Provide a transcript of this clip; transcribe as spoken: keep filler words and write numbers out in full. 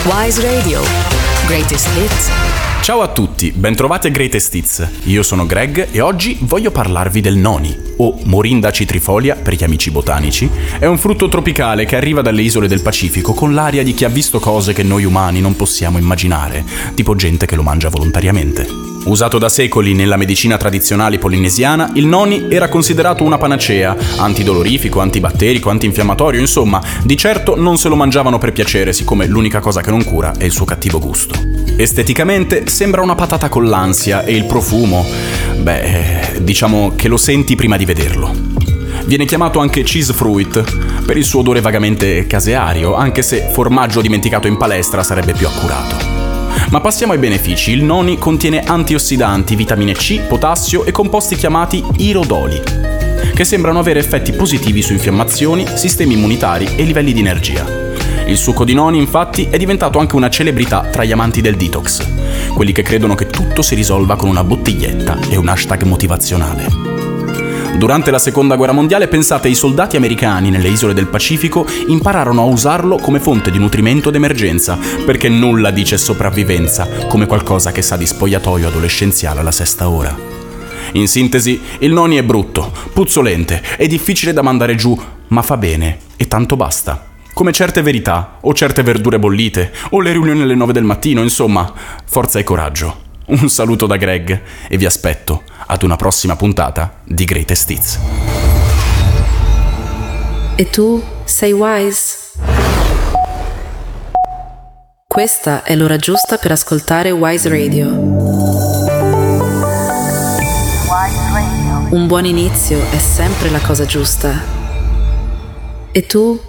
Wise Radio. Greatest Hits. Ciao a tutti, bentrovati a Greatest Hits. Io sono Greg e oggi voglio parlarvi del noni, o Morinda citrifolia per gli amici botanici. È un frutto tropicale che arriva dalle isole del Pacifico con l'aria di chi ha visto cose che noi umani non possiamo immaginare, tipo gente che lo mangia volontariamente. Usato da secoli nella medicina tradizionale polinesiana, il noni era considerato una panacea, antidolorifico, antibatterico, antinfiammatorio, insomma, di certo non se lo mangiavano per piacere, siccome l'unica cosa che non cura è il suo cattivo gusto. Esteticamente sembra una patata con l'ansia e il profumo, beh, diciamo che lo senti prima di vederlo. Viene chiamato anche cheese fruit per il suo odore vagamente caseario, anche se formaggio dimenticato in palestra sarebbe più accurato. Ma passiamo ai benefici. Il noni contiene antiossidanti, vitamine C, potassio e composti chiamati irodoli, che sembrano avere effetti positivi su infiammazioni, sistemi immunitari e livelli di energia. Il succo di noni, infatti, è diventato anche una celebrità tra gli amanti del detox, quelli che credono che tutto si risolva con una bottiglietta e un hashtag motivazionale. Durante la seconda guerra mondiale, pensate, i soldati americani nelle isole del Pacifico impararono a usarlo come fonte di nutrimento d'emergenza, perché nulla dice sopravvivenza come qualcosa che sa di spogliatoio adolescenziale alla sesta ora. In sintesi, il noni è brutto, puzzolente, è difficile da mandare giù, ma fa bene e tanto basta. Come certe verità, o certe verdure bollite, o le riunioni alle nove del mattino, insomma, forza e coraggio. Un saluto da Greg e vi aspetto ad una prossima puntata di Greatest Hits. E tu sei Wise? Questa è l'ora giusta per ascoltare Wise Radio. Un buon inizio è sempre la cosa giusta. E tu